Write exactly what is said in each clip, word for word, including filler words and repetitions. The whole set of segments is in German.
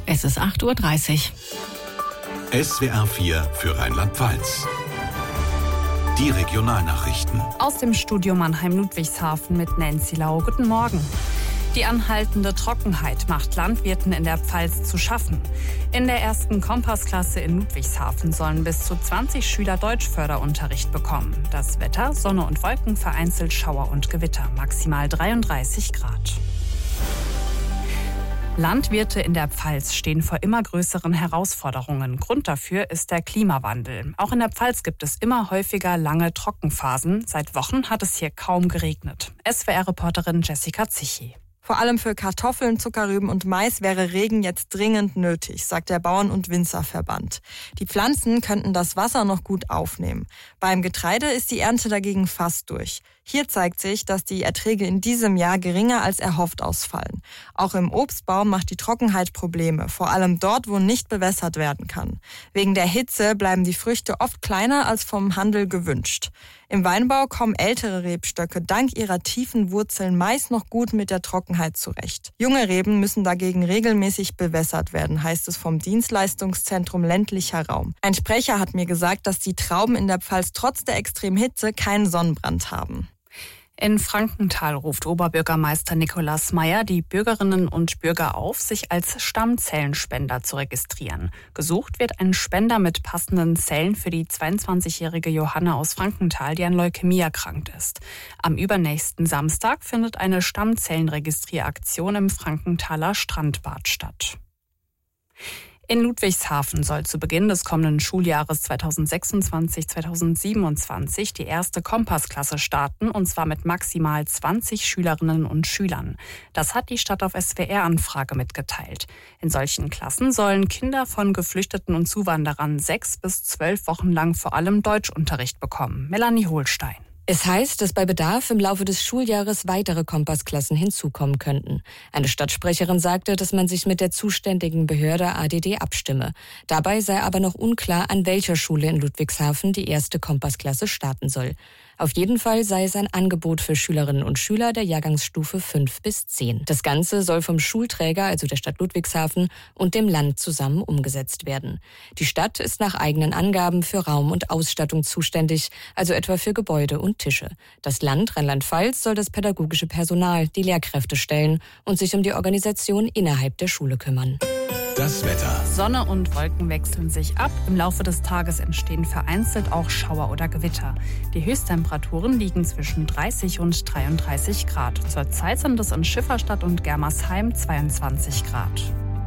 Es ist acht Uhr dreißig. S W R vier für Rheinland-Pfalz. Die Regionalnachrichten. Aus dem Studio Mannheim-Ludwigshafen mit Nancy Lau. Guten Morgen. Die anhaltende Trockenheit macht Landwirten in der Pfalz zu schaffen. In der ersten Kompassklasse in Ludwigshafen sollen bis zu zwanzig Schüler Deutschförderunterricht bekommen. Das Wetter, Sonne und Wolken, vereinzelt Schauer und Gewitter, maximal dreiunddreißig Grad. Landwirte in der Pfalz stehen vor immer größeren Herausforderungen. Grund dafür ist der Klimawandel. Auch in der Pfalz gibt es immer häufiger lange Trockenphasen. Seit Wochen hat es hier kaum geregnet. S W R-Reporterin Jessica Zichy. Vor allem für Kartoffeln, Zuckerrüben und Mais wäre Regen jetzt dringend nötig, sagt der Bauern- und Winzerverband. Die Pflanzen könnten das Wasser noch gut aufnehmen. Beim Getreide ist die Ernte dagegen fast durch. Hier zeigt sich, dass die Erträge in diesem Jahr geringer als erhofft ausfallen. Auch im Obstbau macht die Trockenheit Probleme, vor allem dort, wo nicht bewässert werden kann. Wegen der Hitze bleiben die Früchte oft kleiner als vom Handel gewünscht. Im Weinbau kommen ältere Rebstöcke dank ihrer tiefen Wurzeln meist noch gut mit der Trockenheit zurecht. Junge Reben müssen dagegen regelmäßig bewässert werden, heißt es vom Dienstleistungszentrum ländlicher Raum. Ein Sprecher hat mir gesagt, dass die Trauben in der Pfalz trotz der extremen Hitze keinen Sonnenbrand haben. In Frankenthal ruft Oberbürgermeister Nikolaus Meyer die Bürgerinnen und Bürger auf, sich als Stammzellenspender zu registrieren. Gesucht wird ein Spender mit passenden Zellen für die zweiundzwanzigjährige Johanna aus Frankenthal, die an Leukämie erkrankt ist. Am übernächsten Samstag findet eine Stammzellenregistrieraktion im Frankenthaler Strandbad statt. In Ludwigshafen soll zu Beginn des kommenden Schuljahres zweitausendsechsundzwanzig zweitausendsiebenundzwanzig die erste Kompassklasse starten, und zwar mit maximal zwanzig Schülerinnen und Schülern. Das hat die Stadt auf S W R-Anfrage mitgeteilt. In solchen Klassen sollen Kinder von Geflüchteten und Zuwanderern sechs bis zwölf Wochen lang vor allem Deutschunterricht bekommen. Melanie Holstein. Es heißt, dass bei Bedarf im Laufe des Schuljahres weitere Kompassklassen hinzukommen könnten. Eine Stadtsprecherin sagte, dass man sich mit der zuständigen Behörde A D D abstimme. Dabei sei aber noch unklar, an welcher Schule in Ludwigshafen die erste Kompassklasse starten soll. Auf jeden Fall sei es ein Angebot für Schülerinnen und Schüler der Jahrgangsstufe fünf bis zehn. Das Ganze soll vom Schulträger, also der Stadt Ludwigshafen, und dem Land zusammen umgesetzt werden. Die Stadt ist nach eigenen Angaben für Raum und Ausstattung zuständig, also etwa für Gebäude und Tische. Das Land Rheinland-Pfalz soll das pädagogische Personal, die Lehrkräfte stellen und sich um die Organisation innerhalb der Schule kümmern. Das Wetter. Sonne und Wolken wechseln sich ab. Im Laufe des Tages entstehen vereinzelt auch Schauer oder Gewitter. Die Höchsttemperaturen liegen zwischen dreißig und dreiunddreißig Grad. Zurzeit sind es in Schifferstadt und Germersheim zweiundzwanzig Grad.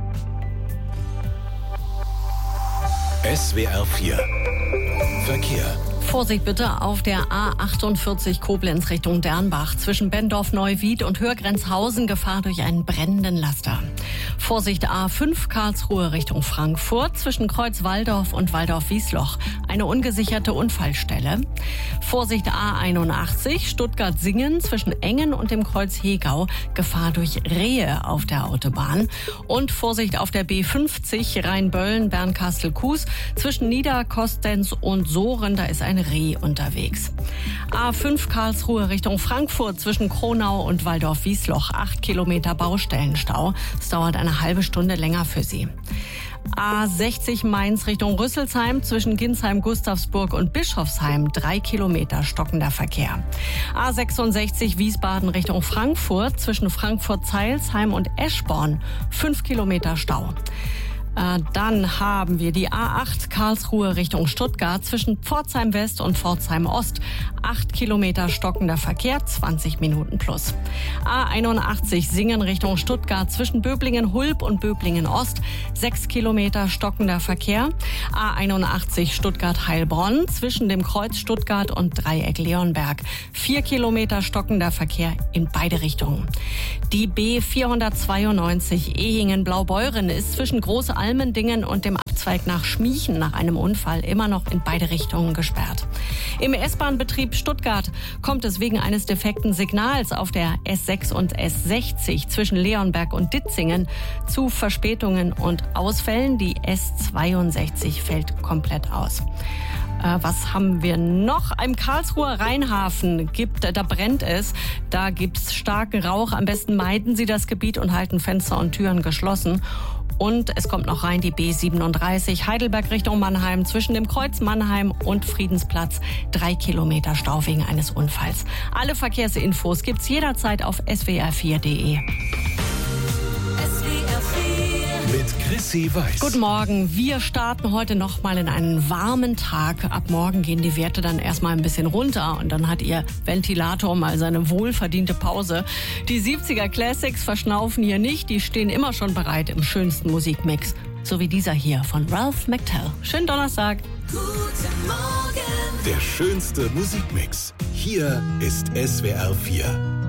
S W R vier. Verkehr. Vorsicht bitte auf der A achtundvierzig Koblenz Richtung Dernbach. Zwischen Bendorf-Neuwied und Hörgrenzhausen Gefahr durch einen brennenden Laster. Vorsicht A fünf Karlsruhe Richtung Frankfurt. Zwischen Kreuz-Walldorf und Walldorf-Wiesloch eine ungesicherte Unfallstelle. Vorsicht A einundachtzig Stuttgart-Singen zwischen Engen und dem Kreuz Hegau. Gefahr durch Rehe auf der Autobahn. Und Vorsicht auf der B fünfzig Rheinböllen-Bernkastel-Kues. Zwischen Niederkostenz und Sohren, da ist ein Reh unterwegs. A fünf Karlsruhe Richtung Frankfurt zwischen Kronau und Walldorf-Wiesloch. Acht Kilometer Baustellenstau. Es dauert eine halbe Stunde länger für Sie. A sechzig Mainz Richtung Rüsselsheim zwischen Ginsheim, Gustavsburg und Bischofsheim. Drei Kilometer stockender Verkehr. A sechsundsechzig Wiesbaden Richtung Frankfurt zwischen Frankfurt-Zeilsheim und Eschborn. Fünf Kilometer Stau. Dann haben wir die A acht Karlsruhe Richtung Stuttgart zwischen Pforzheim West und Pforzheim Ost. Acht Kilometer stockender Verkehr, zwanzig Minuten plus. A einundachtzig Singen Richtung Stuttgart zwischen Böblingen-Hulb und Böblingen-Ost. Sechs Kilometer stockender Verkehr. A einundachtzig Stuttgart-Heilbronn zwischen dem Kreuz Stuttgart und Dreieck Leonberg. Vier Kilometer stockender Verkehr in beide Richtungen. Die B vierhundertzweiundneunzig Ehingen-Blaubeuren ist zwischen Große Almendingen und dem Abzweig nach Schmiechen nach einem Unfall immer noch in beide Richtungen gesperrt. Im S-Bahn-Betrieb Stuttgart kommt es wegen eines defekten Signals auf der S sechs und S sechzig zwischen Leonberg und Ditzingen zu Verspätungen und Ausfällen. Die S zweiundsechzig fällt komplett aus. Äh, was haben wir noch? Im Karlsruher Rheinhafen gibt, da brennt es. Da gibt's starken Rauch. Am besten meiden Sie das Gebiet und halten Fenster und Türen geschlossen. Und es kommt noch rein die B siebenunddreißig, Heidelberg Richtung Mannheim, zwischen dem Kreuz Mannheim und Friedensplatz. Drei Kilometer Stau wegen eines Unfalls. Alle Verkehrsinfos gibt's jederzeit auf s w r vier punkt d e. Mit Chrissy Weiß. Guten Morgen. Wir starten heute noch mal in einen warmen Tag. Ab morgen gehen die Werte dann erstmal ein bisschen runter und dann hat Ihr Ventilator mal seine wohlverdiente Pause. Die siebziger Classics verschnaufen hier nicht. Die stehen immer schon bereit im schönsten Musikmix. So wie dieser hier von Ralph McTell. Schönen Donnerstag. Guten Morgen. Der schönste Musikmix. Hier ist S W R vier.